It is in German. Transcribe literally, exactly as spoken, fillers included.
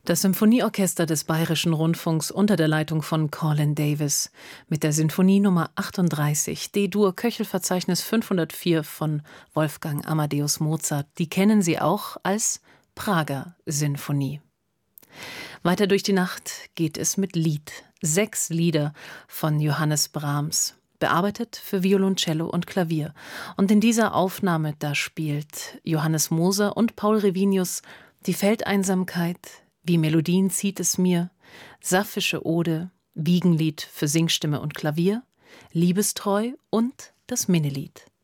Das Symphonieorchester des Bayerischen Rundfunks unter der Leitung von Colin Davis mit der Sinfonie Nummer achtunddreißig, D-Dur-Köchelverzeichnis fünfhundertvier von Wolfgang Amadeus Mozart. Die kennen Sie auch als Prager Sinfonie. Weiter durch die Nacht geht es mit Lied. Sechs Lieder von Johannes Brahms, bearbeitet für Violoncello und Klavier. Und in dieser Aufnahme, da spielt Johannes Moser und Paul Revinius die Feldeinsamkeit, Wie Melodien zieht es mir, Sapphische Ode, Wiegenlied für Singstimme und Klavier, Liebestreu und das Minnelied.